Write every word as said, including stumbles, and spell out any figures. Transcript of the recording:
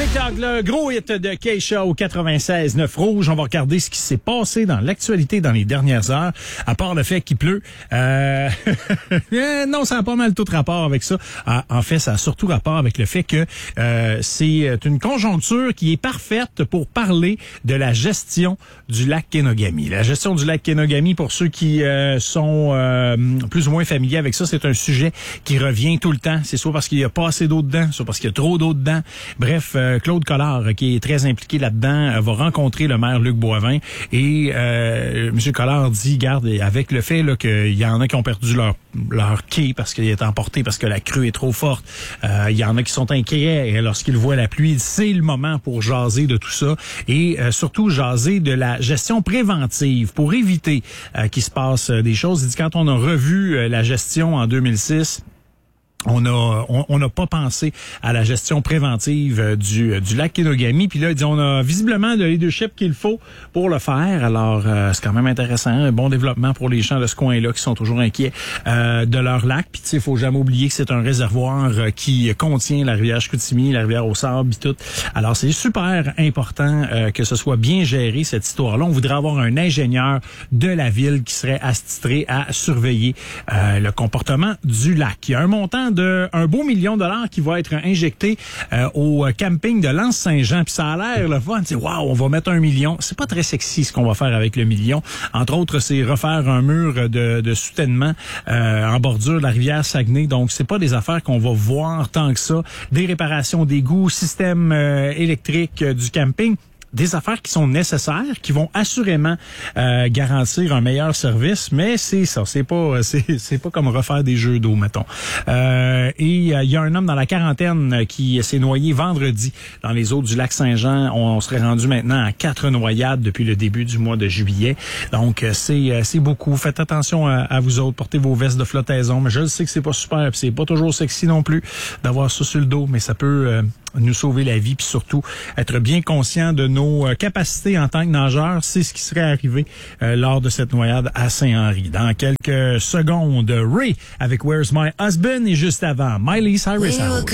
TikTok, le gros hit de Keisha au quatre-vingt-seize neuf Rouge. On va regarder ce qui s'est passé dans l'actualité dans les dernières heures, à part le fait qu'il pleut. Euh... non, ça a pas mal tout rapport avec ça. Ah, en fait, ça a surtout rapport avec le fait que euh, c'est une conjoncture qui est parfaite pour parler de la gestion du lac Kenogami. La gestion du lac Kenogami, pour ceux qui euh, sont euh, plus ou moins familiers avec ça, c'est un sujet qui revient tout le temps. C'est soit parce qu'il y a pas assez d'eau dedans, soit parce qu'il y a trop d'eau dedans. Bref, euh, Claude Collard, qui est très impliqué là-dedans, euh, va rencontrer le maire Luc Boivin et euh, M. Collard dit, garde, avec le fait là qu'il y en a qui ont perdu leur leur quai parce qu'il est emporté, parce que la crue est trop forte, euh, il y en a qui sont inquiets lorsqu'ils voient la pluie. C'est le moment pour jaser de tout ça et euh, surtout jaser de la gestion préventive pour éviter euh, qu'il se passe des choses. Il dit, quand on a revu euh, la gestion en deux mille six, On a on n'a pas pensé à la gestion préventive euh, du du lac Kenogami. Puis là, il dit, on a visiblement le leadership qu'il faut pour le faire. Alors, euh, c'est quand même intéressant. Un bon développement pour les gens de ce coin-là qui sont toujours inquiets euh, de leur lac. Puis tu sais, il faut jamais oublier que c'est un réservoir euh, qui contient la rivière Chicoutimi, la rivière au Sable, puis tout. Alors, c'est super important euh, que ce soit bien géré, cette histoire-là. On voudrait avoir un ingénieur de la ville qui serait attitré à surveiller euh, le comportement du lac. Il y a un montant de un beau million de dollars qui va être injecté euh, au camping de L'Anse-Saint-Jean. Puis ça a l'air le fun. C'est waouh, on va mettre un million. C'est pas très sexy ce qu'on va faire avec le million. Entre autres, c'est refaire un mur de, de soutènement euh, en bordure de la rivière Saguenay. Donc, c'est pas des affaires qu'on va voir tant que ça. Des réparations d'égouts, système euh, électrique euh, du camping. Des affaires qui sont nécessaires, qui vont assurément euh, garantir un meilleur service, mais c'est ça, c'est pas c'est c'est pas comme refaire des jeux d'eau, mettons. Euh, et il euh, y a un homme dans la quarantaine qui s'est noyé vendredi dans les eaux du lac Saint-Jean. On, on serait rendu maintenant à quatre noyades depuis le début du mois de juillet. Donc c'est c'est beaucoup. Faites attention à, à vous autres, portez vos vestes de flottaison. Mais je sais que c'est pas super, puis c'est pas toujours sexy non plus d'avoir ça sur le dos, mais ça peut euh, nous sauver la vie, puis surtout être bien conscient de nos nos capacités en tant que nageurs. C'est ce qui serait arrivé euh, lors de cette noyade à Saint-Henri. Dans quelques secondes, Ray avec Where's My Husband et juste avant, Miley Cyrus.